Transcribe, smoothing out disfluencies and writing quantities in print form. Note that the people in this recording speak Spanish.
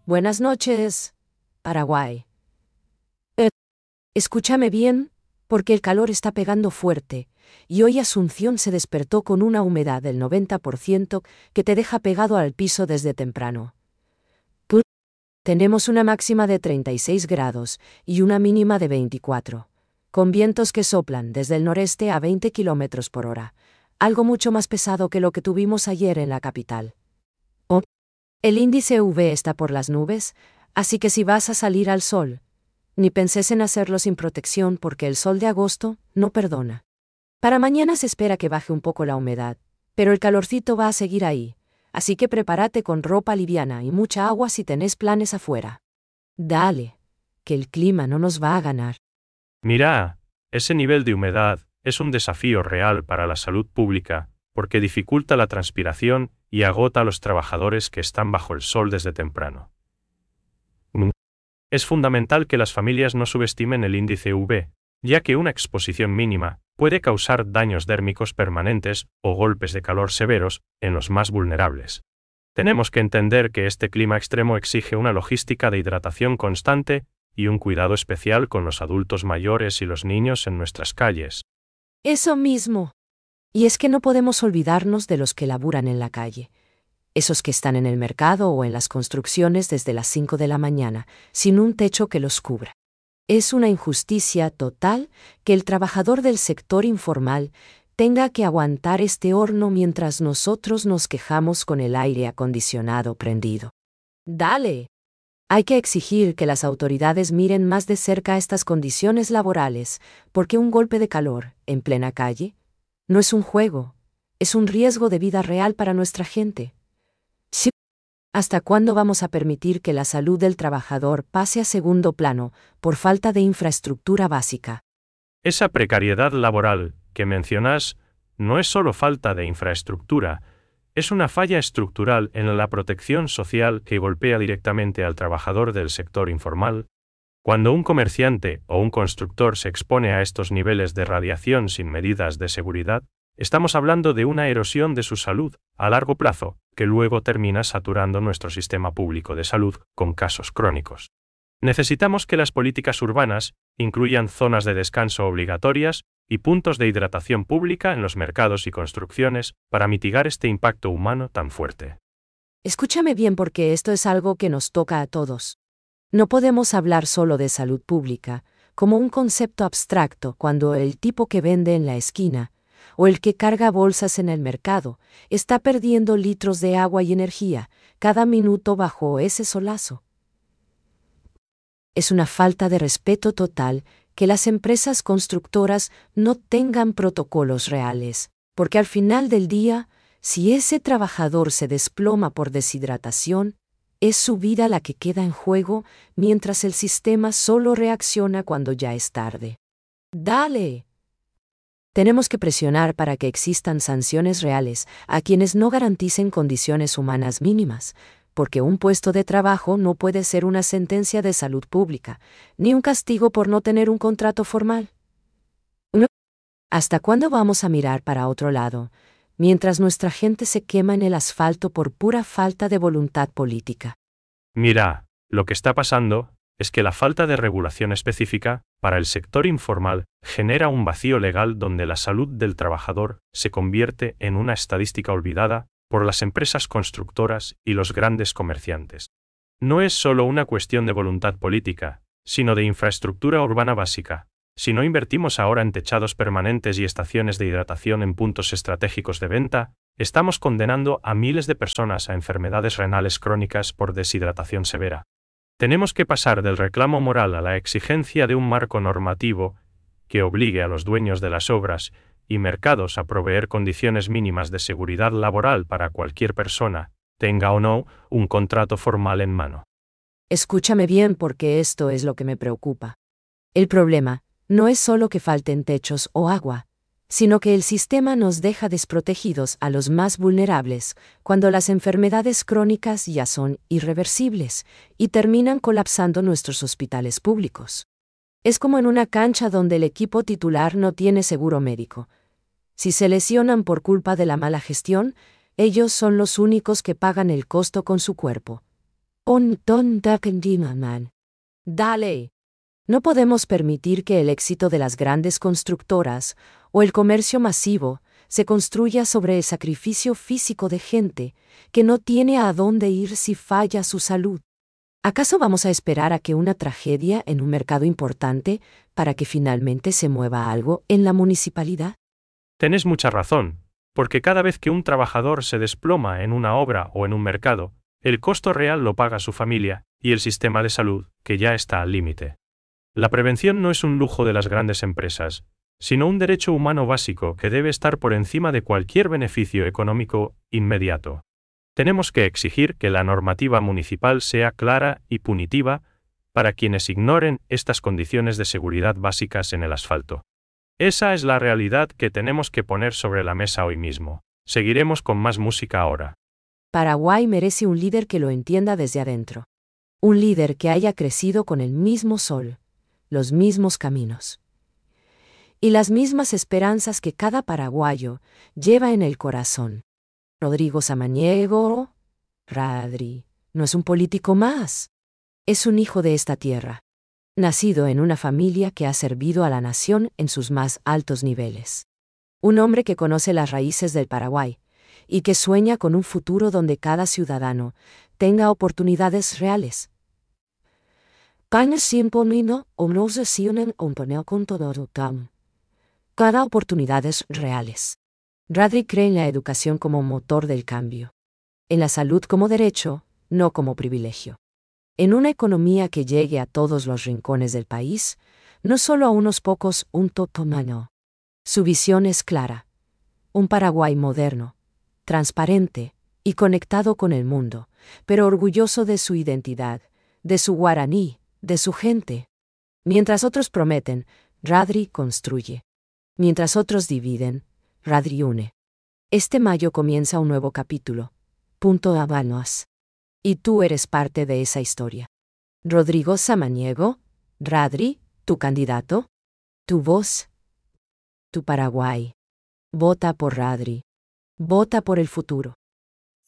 Buenas noches, Paraguay. Eh, Escúchame bien, porque el calor está pegando fuerte, y hoy Asunción se despertó con una humedad del 90% que te deja pegado al piso desde temprano. Tenemos una máxima de 36 grados y una mínima de 24, con vientos que soplan desde el noreste a 20 kilómetros por hora, algo mucho más pesado que lo que tuvimos ayer en la capital. El índice UV está por las nubes, así que si vas a salir al sol, ni penses en hacerlo sin protección porque el sol de agosto no perdona. Para mañana se espera que baje un poco la humedad, pero el calorcito va a seguir ahí, así que prepárate con ropa liviana y mucha agua si tenés planes afuera. Dale, que el clima no nos va a ganar. Mira, ese nivel de humedad es un desafío real para la salud pública, porque dificulta la transpiración y agota a los trabajadores que están bajo el sol desde temprano. Es fundamental que las familias no subestimen el índice UV, ya que una exposición mínima puede causar daños dérmicos permanentes o golpes de calor severos en los más vulnerables. Tenemos que entender que este clima extremo exige una logística de hidratación constante y un cuidado especial con los adultos mayores y los niños en nuestras calles. Eso mismo. Y es que no podemos olvidarnos de los que laburan en la calle. Esos que están en el mercado o en las construcciones desde las 5 de la mañana, sin un techo que los cubra. Es una injusticia total que el trabajador del sector informal tenga que aguantar este horno mientras nosotros nos quejamos con el aire acondicionado prendido. Dale. Hay que exigir que las autoridades miren más de cerca estas condiciones laborales, porque un golpe de calor, en plena calle, no es un juego, es un riesgo de vida real para nuestra gente. Sí. ¿Hasta cuándo vamos a permitir que la salud del trabajador pase a segundo plano por falta de infraestructura básica? Esa precariedad laboral que mencionas no es solo falta de infraestructura, es una falla estructural en la protección social que golpea directamente al trabajador del sector informal. Cuando un comerciante o un constructor se expone a estos niveles de radiación sin medidas de seguridad, estamos hablando de una erosión de su salud a largo plazo, que luego termina saturando nuestro sistema público de salud con casos crónicos. Necesitamos que las políticas urbanas incluyan zonas de descanso obligatorias y puntos de hidratación pública en los mercados y construcciones para mitigar este impacto humano tan fuerte. Escúchame bien porque esto es algo que nos toca a todos. No podemos hablar solo de salud pública, como un concepto abstracto cuando el tipo que vende en la esquina, o el que carga bolsas en el mercado, está perdiendo litros de agua y energía cada minuto bajo ese solazo. Es una falta de respeto total que las empresas constructoras no tengan protocolos reales, porque al final del día, si ese trabajador se desploma por deshidratación, es su vida la que queda en juego, mientras el sistema solo reacciona cuando ya es tarde. ¡Dale! Tenemos que presionar para que existan sanciones reales a quienes no garanticen condiciones humanas mínimas, porque un puesto de trabajo no puede ser una sentencia de salud pública, ni un castigo por no tener un contrato formal. ¿Hasta cuándo vamos a mirar para otro lado, mientras nuestra gente se quema en el asfalto por pura falta de voluntad política? Mira, lo que está pasando es que la falta de regulación específica para el sector informal genera un vacío legal donde la salud del trabajador se convierte en una estadística olvidada por las empresas constructoras y los grandes comerciantes. No es solo una cuestión de voluntad política, sino de infraestructura urbana básica. Si no invertimos ahora en techados permanentes y estaciones de hidratación en puntos estratégicos de venta, estamos condenando a miles de personas a enfermedades renales crónicas por deshidratación severa. Tenemos que pasar del reclamo moral a la exigencia de un marco normativo que obligue a los dueños de las obras y mercados a proveer condiciones mínimas de seguridad laboral para cualquier persona, tenga o no un contrato formal en mano. Escúchame bien porque esto es lo que me preocupa. El problema no es solo que falten techos o agua, sino que el sistema nos deja desprotegidos a los más vulnerables cuando las enfermedades crónicas ya son irreversibles y terminan colapsando nuestros hospitales públicos. Es como en una cancha donde el equipo titular no tiene seguro médico. Si se lesionan por culpa de la mala gestión, ellos son los únicos que pagan el costo con su cuerpo. On don man. Dale. No podemos permitir que el éxito de las grandes constructoras o el comercio masivo se construya sobre el sacrificio físico de gente que no tiene a dónde ir si falla su salud. ¿Acaso vamos a esperar a que una tragedia en un mercado importante para que finalmente se mueva algo en la municipalidad? Tenés mucha razón, porque cada vez que un trabajador se desploma en una obra o en un mercado, el costo real lo paga su familia y el sistema de salud, que ya está al límite. La prevención no es un lujo de las grandes empresas, sino un derecho humano básico que debe estar por encima de cualquier beneficio económico inmediato. Tenemos que exigir que la normativa municipal sea clara y punitiva para quienes ignoren estas condiciones de seguridad básicas en el asfalto. Esa es la realidad que tenemos que poner sobre la mesa hoy mismo. Seguiremos con más música ahora. Paraguay merece un líder que lo entienda desde adentro. Un líder que haya crecido con el mismo sol, los mismos caminos y las mismas esperanzas que cada paraguayo lleva en el corazón. Rodrigo Samaniego, Radri, no es un político más. Es un hijo de esta tierra, nacido en una familia que ha servido a la nación en sus más altos niveles. Un hombre que conoce las raíces del Paraguay y que sueña con un futuro donde cada ciudadano tenga oportunidades reales. Cada oportunidades reales. Radri cree en la educación como motor del cambio. En la salud como derecho, no como privilegio. En una economía que llegue a todos los rincones del país, no solo a unos pocos, un totomano. Su visión es clara. Un Paraguay moderno, transparente y conectado con el mundo, pero orgulloso de su identidad, de su guaraní, de su gente. Mientras otros prometen, Radri construye. Mientras otros dividen, Radri une. Este mayo comienza un nuevo capítulo. Punto Habanos. Y tú eres parte de esa historia. Rodrigo Samaniego, Radri, tu candidato, tu voz, tu Paraguay. Vota por Radri. Vota por el futuro.